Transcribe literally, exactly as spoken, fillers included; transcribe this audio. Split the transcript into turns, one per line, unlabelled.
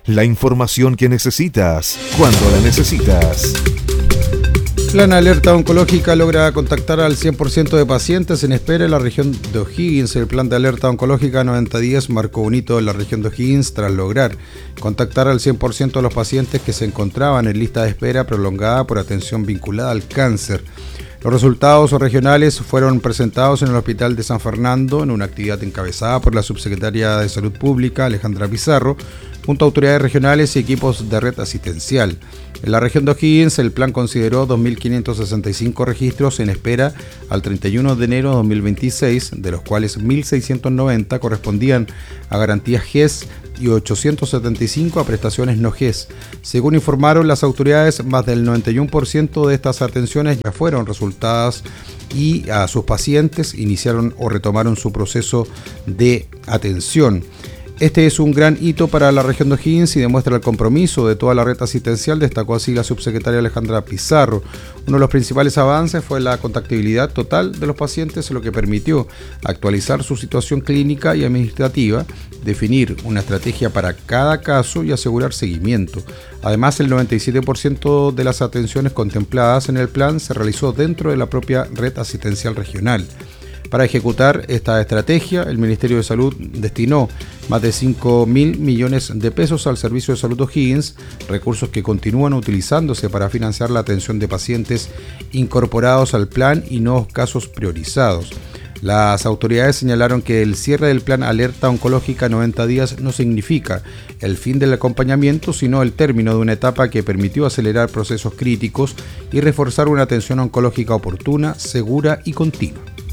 La información que necesitas, cuando la necesitas.
Plan Alerta Oncológica logra contactar al cien por ciento de pacientes en espera en la región de O'Higgins. El Plan de Alerta Oncológica noventa días marcó un hito en la región de O'Higgins tras lograr contactar al cien por ciento de los pacientes que se encontraban en lista de espera prolongada por atención vinculada al cáncer. Los resultados regionales fueron presentados en el Hospital de San Fernando en una actividad encabezada por la subsecretaria de Salud Pública, Alejandra Pizarro, junto a autoridades regionales y equipos de red asistencial. En la región de O'Higgins, el plan consideró dos mil quinientos sesenta y cinco registros en espera al treinta y uno de enero de dos mil veintiséis, de los cuales mil seiscientos noventa correspondían a garantías G E S y ochocientos setenta y cinco a prestaciones no G E S. Según informaron las autoridades, más del noventa y uno por ciento de estas atenciones ya fueron resultadas y a sus pacientes iniciaron o retomaron su proceso de atención. Este es un gran hito para la región de O'Higgins y demuestra el compromiso de toda la red asistencial, destacó así la subsecretaria Alejandra Pizarro. Uno de los principales avances fue la contactabilidad total de los pacientes, lo que permitió actualizar su situación clínica y administrativa, definir una estrategia para cada caso y asegurar seguimiento. Además, el noventa y siete por ciento de las atenciones contempladas en el plan se realizó dentro de la propia red asistencial regional. Para ejecutar esta estrategia, el Ministerio de Salud destinó más de cinco mil millones de pesos al Servicio de Salud O'Higgins, recursos que continúan utilizándose para financiar la atención de pacientes incorporados al plan y nuevos casos priorizados. Las autoridades señalaron que el cierre del Plan Alerta Oncológica noventa días no significa el fin del acompañamiento, sino el término de una etapa que permitió acelerar procesos críticos y reforzar una atención oncológica oportuna, segura y continua.